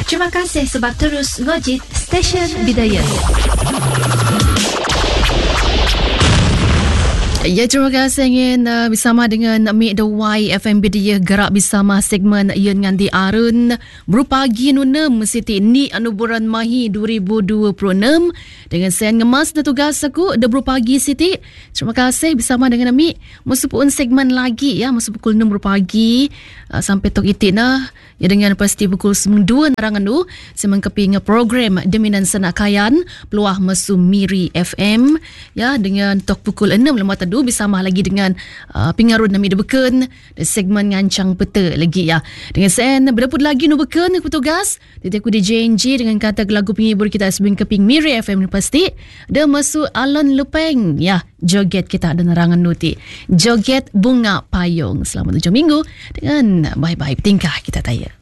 Terima kasih sebab terus ngojit stesen Bidayah. Ya, terima kasih ingin bersama dengan Mik Dawai FM Bidayah gerak bersama segmen Ian Ngandi Arun berpagi nunem Siti ni anuburan Mahi 2026 dengan saya ngemas dan tugas aku dah berpagi Siti. Terima kasih bersama dengan Mik. Masuk pun segmen lagi ya, masuk pukul 6 berpagi sampai tok itik nah. Ya, dengan pasti pukul 2 narangan tu saya mengkepi program Deminan Senakayan peluah mesu Miri FM ya, dengan tok pukul 6 lemah tadu bersama lagi dengan pengarun Nami Debeken dan segmen ngancang peta lagi ya. Dengan saya berdapat lagi nu beken petugas tadi aku di JNG dengan kata lagu penghibur kita sebelum keping Miri FM ni pasti dah masuk Alon Lepeng ya. Joget kita ada nerangan nuti joget bunga payung. Selamat 7 minggu dengan baik-baik tingkah kita tanya.